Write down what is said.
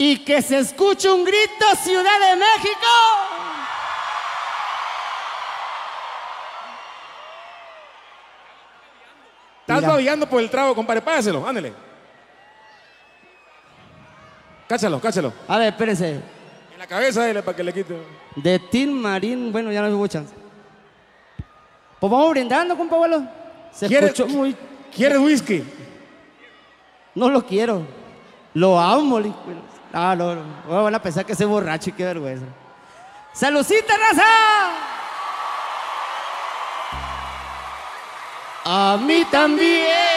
Y que se escuche un grito, Ciudad de México. Estás Mira. babillando por el trago, compadre. Páselo, ándale. Cáchalo, cáchalo. A ver, espérense. En la cabeza dele para que le quite. De Tin Marín, bueno, ya no hubo chance. Pues vamos brindando, compa abuelo. Se escuchó muy... ¿Quieres whisky? No lo quiero. Lo amo, Ah, no, no. Van a pensar que soy borracho y qué vergüenza. ¡Salucita, raza! A mí también.